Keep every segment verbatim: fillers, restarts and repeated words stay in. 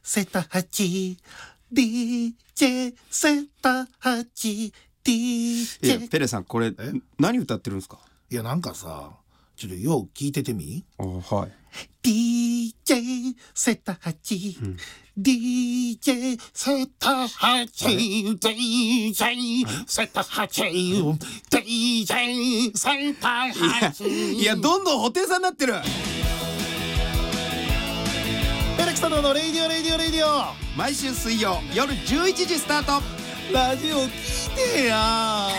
セタハチ ディージェー セタハチ ディージェー。 いやペレさんこれ何歌ってるんですか？ いやなんかさちょっとよう聞いててみ。 あ、はい。 ディージェー セタハチ、うん、ディージェー セタハチ ディージェー セタハチ ディージェー セタハチ。 いやどんどん布袋さんになってる。 エレキサドのレイディオレイディオレイディオ、 毎週水曜夜じゅういちじスタート。 ラジオ聞いてや。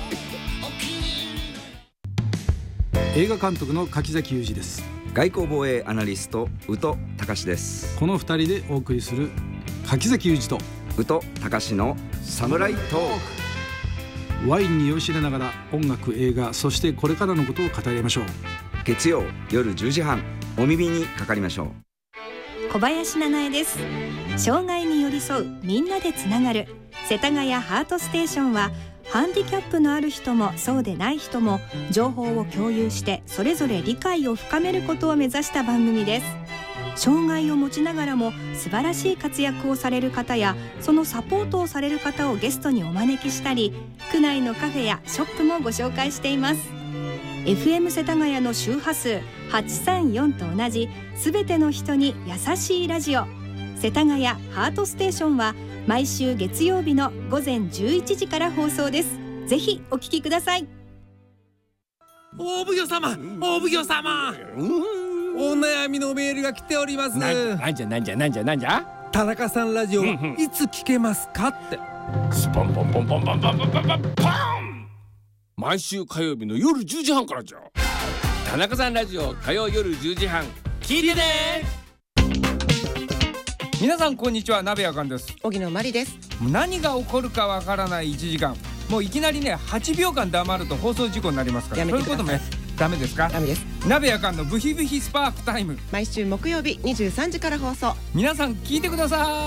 映画監督の柿崎裕二です。 外交防衛アナリスト宇都隆です。 このふたりでお送りする柿崎裕二と宇都隆のサムライトーク。ワインに酔いしれながら音楽、映画、そしてこれからのことを語りましょう。 月曜夜じゅうじはん、お耳にかかりましょう。 小林七重です。障害に寄り添う、みんなでつながる世田谷ハートステーションは、ハンディキャップのある人もそうでない人も情報を共有してそれぞれ理解を深めることを目指した番組です。障害を持ちながらも素晴らしい活躍をされる方や、そのサポートをされる方をゲストにお招きしたり、区内のカフェやショップもご紹介しています。 エフエム 世田谷の周波数はちさんよんと同じ、すべての人に優しいラジオ世田谷ハートステーションは毎週月曜日のごぜんじゅういちじから放送です。ぜひお聞きください。 お奉行様、お奉行様、お悩みのメールが来ております。 なんじゃなんじゃなんじゃなんじゃ、 田中さんラジオ、うんうん、いつ聞けますかって。 スポンポンポンポンポンポンポンポンポンポン。毎週火曜日の夜じゅうじはんからじゃ。田中さんラジオ火曜夜じゅうじはん、聞いてね。皆さんこんにちは、鍋やかんです。 荻野真理です。 何が起こるかわからないいちじかん、もういきなりねはちびょうかん黙ると放送事故になりますから、そういうこともねダメですか？ ダメです。 鍋やかんのブヒブヒスパークタイム、 毎週木曜日にじゅうさんじから放送。 皆さん聞いてください。